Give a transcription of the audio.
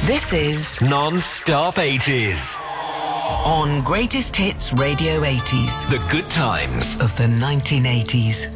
This is Non-Stop 80s. on Greatest Hits Radio 80s. The good times of the 1980s.